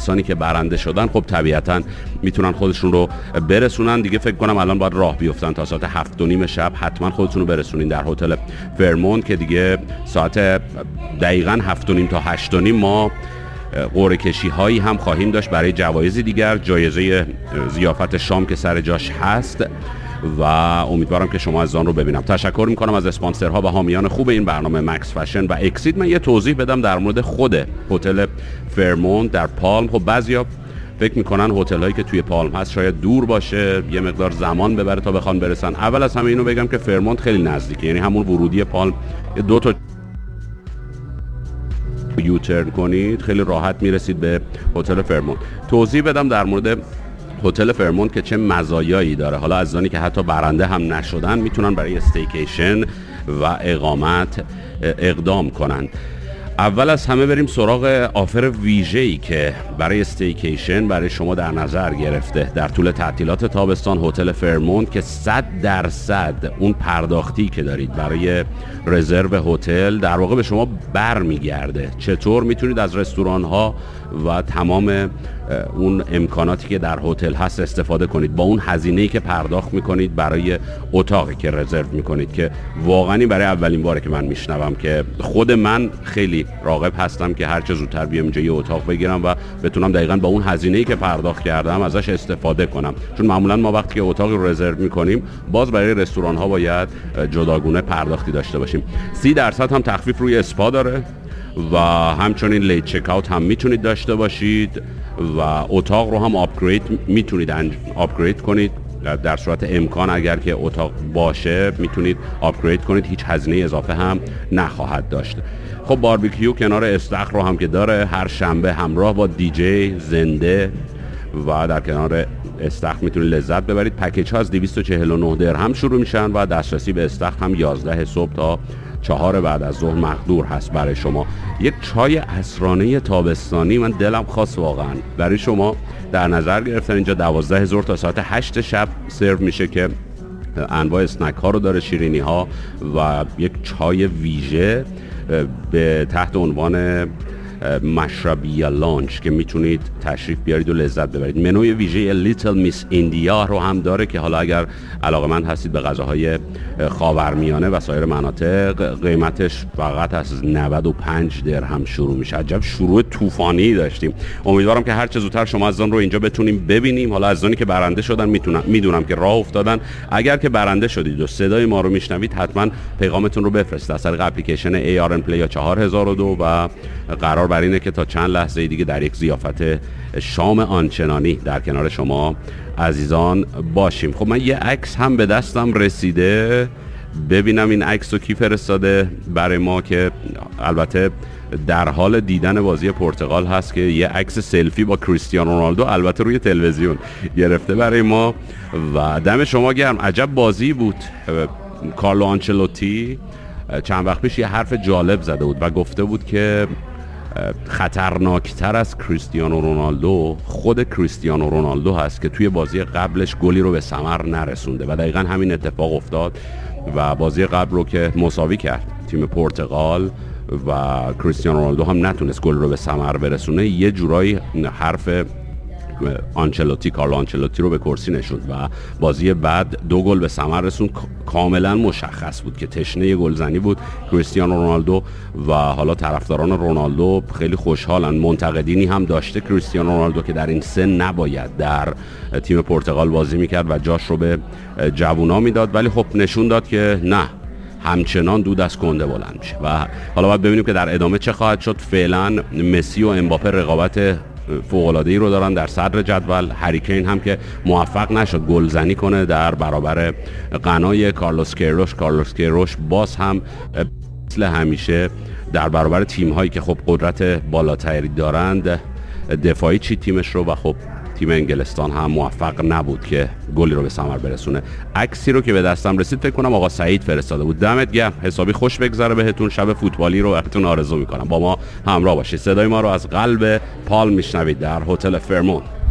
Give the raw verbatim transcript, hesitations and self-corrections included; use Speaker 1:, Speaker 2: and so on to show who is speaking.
Speaker 1: کسانی که برنده شدن خب طبیعتاً میتونن خودشون رو برسونن دیگه. فکر کنم الان باید راه بیفتن تا ساعت هفت و نیم شب حتما خودتون رو برسونین در هتل فرمونت که دیگه ساعت دقیقاً هفت و نیم تا هشت و نیم ما قرعه کشی هایی هم خواهیم داشت برای جوایز دیگر، جایزه ضیافت شام که سر جاش هست و امیدوارم که شما از آن رو ببینم. تشکر میکنم از اسپانسرها و حامیان خوب این برنامه مکس فشن و اکسید. من یه توضیح بدم در مورد خود هتل فرمونت در پالم. خب بعضیا فکر میکنن هتل هایی که توی پالم هست شاید دور باشه، یه مقدار زمان ببره تا بخوان برسن. اول از همه اینو بگم که فرمونت خیلی نزدیکه، یعنی همون ورودی پالم دو تا یوترن کنید خیلی راحت میرسید به هتل فرمونت. توضیح بدم در مورد هتل فرمونت که چه مزایایی داره. حالا عزیزانی که حتی برنده هم نشدن میتونن برای استیکیشن و اقامت اقدام کنن. اول از همه بریم سراغ آفر ویژه‌ای که برای استیکیشن برای شما در نظر گرفته در طول تعطیلات تابستان هتل فرمونت که صد درصد اون پرداختی که دارید برای رزرو هتل در واقع به شما برمیگرده. چطور میتونید از رستوران ها و تمام اون امکاناتی که در هتل هست استفاده کنید با اون هزینه‌ای که پرداخت میکنید برای اتاقی که رزرو میکنید که واقعا برای اولین باره که من میشنوم که خود من خیلی راغب هستم که هر چه زودتر بیام اینجا یه اتاق بگیرم و بتونم دقیقاً با اون هزینه‌ای که پرداخت کردم ازش استفاده کنم. چون معمولا ما وقتی که اتاقی رو رزرو میکنیم باز برای رستوران ها باید جداگونه پرداختی داشته باشیم. سی درصد هم تخفیف روی اسپا داره و همچنین لیت چک اوت هم میتونید داشته باشید و اتاق رو هم آپگرید میتونید آپگرید کنید در صورت امکان. اگر که اتاق باشه میتونید آپگرید کنید، هیچ هزینه اضافه هم نخواهد داشت. خب باربیکیو کنار استخر رو هم که داره، هر شنبه همراه با دیجی زنده و در کنار استخر میتونید لذت ببرید. پکیج ها از دویست و چهل و نه درهم شروع میشن و دسترسی به استخر هم یازده صبح تا چهار بعد از ظهر مقدور هست برای شما. یک چای عصرانه تابستانی من دلم خواست واقعا برای شما در نظر گرفتن. اینجا دوازده ظهر تا ساعت هشت شب سرو میشه که انواع اسنک ها رو داره، شیرینی ها و یک چای ویژه به تحت عنوان مشربیه لانچ که میتونید تشریف بیارید و لذت ببرید. منوی ویژه لیتل میس ایندیا رو هم داره که حالا اگر علاقه‌مند هستید به غذاهای خاورمیانه و سایر مناطق قیمتش فقط از نود و پنج درهم شروع میشه. عجب شروع طوفانی داشتیم. امیدوارم که هر چه زودتر شما از آن رو اینجا بتونیم ببینیم. حالا از آنی که برنده شدن میتونم میدونم که راه افتادن. اگر که برنده شدید و صدای ما رو میشنوید حتما پیغامتون رو بفرستید از طریق اپلیکیشن ای آر ان پلی یا چهار هزار و دو و قرار بر اینه که تا چند لحظه دیگه در یک ضیافت شام آنچنانی در کنار شما عزیزان باشیم. خب من یه عکس هم به دستم رسیده، ببینم این عکس رو کی فرستاده برای ما که البته در حال دیدن بازی پرتغال هست که یه عکس سلفی با کریستیانو رونالدو البته روی تلویزیون گرفته برای ما و دم شما گرم. عجب بازی بود. کارلو آنچلوتی چند وقت پیش یه حرف جالب زده بود و گفته بود که خطرناکتر از کریستیانو رونالدو خود کریستیانو رونالدو هست که توی بازی قبلش گلی رو به ثمر نرسونده و دقیقاً همین اتفاق افتاد و بازی قبل رو که مساوی کرد تیم پرتغال و کریستیانو رونالدو هم نتونست گل رو به ثمر برسونه، یه جورایی حرف آنچلوتی کارلو آنچلوتی رو به کرسی نشوند و بازی بعد دو گل به ثمر رسوند. کاملا مشخص بود که تشنه گلزنی بود کریستیانو رونالدو و حالا طرفداران رونالدو خیلی خوشحالن. منتقدینی هم داشته کریستیانو رونالدو که در این سن نباید در تیم پرتغال بازی میکرد و جاش رو به جوونا میداد، ولی خب نشون داد که نه، همچنان دود از کنده بلند میشه و حالا باید ببینیم که در ادامه چه خواهد شد. فعلا مسی و امباپه رقابت فوق‌العاده‌ای رو دارن در صدر جدول. هری کین هم که موفق نشد گلزنی کنه در برابر غنای کارلوس کیروش. کارلوس کیروش باز هم مثل همیشه در برابر تیم‌هایی که خب قدرت بالاتری دارند دفاعی چی تیمش رو و خب تیم انگلستان هم موفق نبود که گلی رو به ثمر برسونه. عکسی رو که به دستم رسید فکر کنم آقا سعید فرستاده بود. دمت گرم، حسابی خوش بگذره بهتون. شب فوتبالی رو براتون آرزو میکنم. با ما همراه باشید. صدای ما رو از قلب پالم میشنوید در هتل فرمونت.